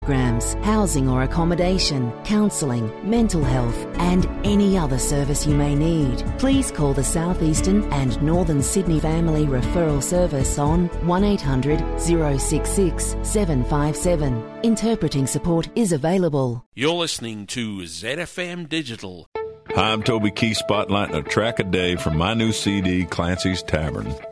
programs, housing or accommodation, counselling, mental health and any other service you may need. Please call the South Eastern and Northern Sydney Family Referral Service on 1800 066 757. Interpreting support is available. You're listening to ZFM Digital. Hi, I'm Toby Keith, spotlighting a track a day from my new CD, Clancy's Tavern.